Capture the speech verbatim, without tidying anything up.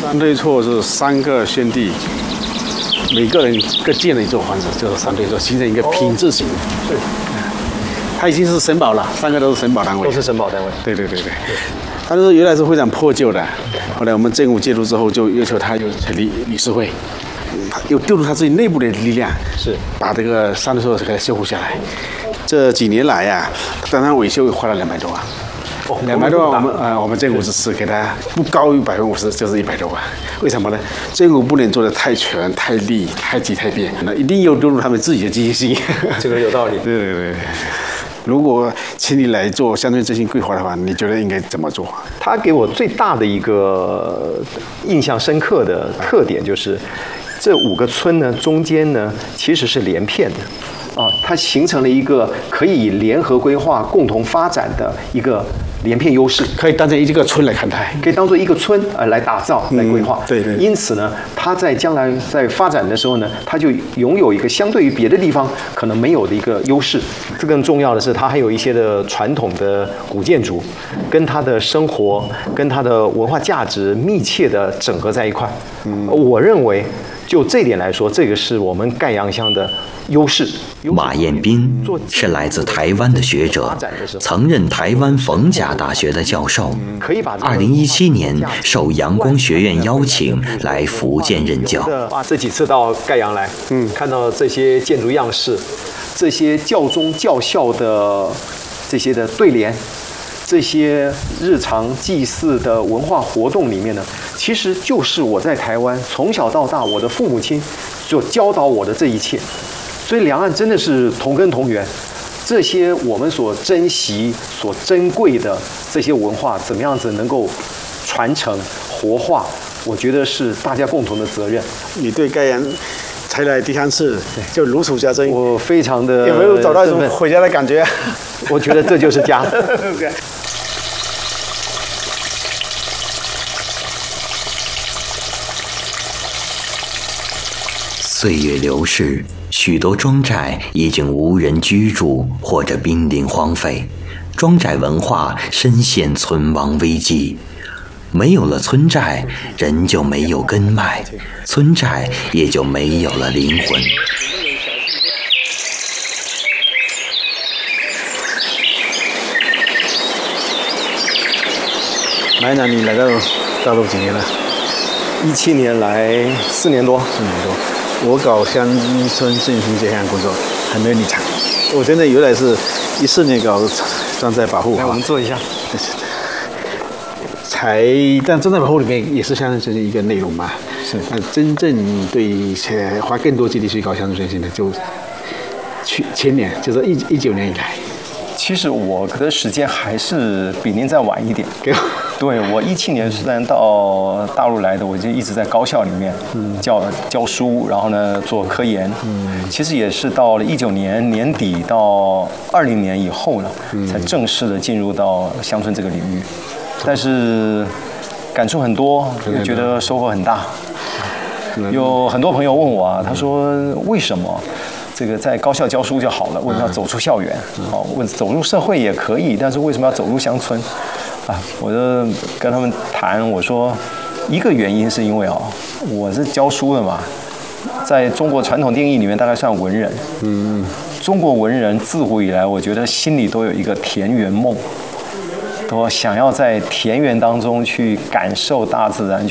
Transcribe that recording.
三对错是三个兄弟，每个人各建了一座房子，就是三对错，形成一个品质型。 是， 它已经是省保了，三个都是省保单位。 都是省保单位。 对对对对。但是原来是非常破旧的，后来我们政府介入之后，就要求他又成立理事会，又丢入他自己内部的力量， 是把这个三对错给它修复下来。这几年来呀、啊，单单维修花了两百多万。两百多万，我们啊、呃，我们政府只是给他不高于百分之五十，就是一百多万。为什么呢？政府不能做的太全、太利、太急、太变，那一定要丢入他们自己的积极性。 这个有道理。 对对对。如果请你来做乡村振兴规划的话，你觉得应该怎么做？ 他给我最大的一个印象深刻的特点就是，这五个村呢中间呢其实是连片的。啊，它形成了一个可以联合规划、共同发展的一个连片优势， 可以当成一个村来看待， 可以当做一个村呃来打造、来规划。 嗯、对对。 因此呢，它在将来在发展的时候呢，它就拥有一个相对于别的地方可能没有的一个优势。这更重要的是，它还有一些的传统的古建筑，跟它的生活、跟它的文化价值密切的整合在一块。嗯，我认为就这点来说，这个是我们盖阳乡的优势。 马彦斌是来自台湾的学者，曾任台湾逢甲大学的教授。二零一七年受阳光学院邀请来福建任教。 啊，这几次到盖阳来，嗯，看到这些建筑样式，这些教宗教校的这些的对联，这些日常祭祀的文化活动里面呢，其实就是我在台湾从小到大，我的父母亲所教导我的这一切。所以两岸真的是同根同源，这些我们所珍惜、所珍贵的这些文化，怎么样子能够传承、活化？我觉得是大家共同的责任。 你对盖阳才来第三次，就如数家珍。 我非常的有没有找到一种回家的感觉？ 我觉得这就是家。 岁月流逝，许多庄寨已经无人居住或者濒临荒废，庄寨文化深陷存亡危机。没有了村寨，人就没有根脉，村寨也就没有了灵魂。 马院长，你来到大陆几年了？ 一七年来四年多， 四年多。我搞乡村振兴这项工作还没有你长，我真的原来是一四年搞庄寨保护。 来，我们坐一下。 才，但庄寨保护里面也是乡村振兴一个内容嘛。 是。 那真正对且花更多精力去搞乡村振兴的，就去前年，就是一一九年以来。 其实我的时间还是比您再晚一点。对，我一七年虽然到大陆来的，我就一直在高校里面教教书，然后呢做科研。嗯，其实也是到了一九年年底到二零年以后呢，才正式的进入到乡村这个领域。但是感触很多，也觉得收获很大。有很多朋友问我啊，他说为什么？这个在高校教书就好了，为什么要走出校园？哦，问走入社会也可以，但是为什么要走入乡村？啊，我就跟他们谈，我说一个原因是因为哦，我是教书的嘛，在中国传统定义里面大概算文人。嗯，中国文人自古以来，我觉得心里都有一个田园梦，都想要在田园当中去感受大自然。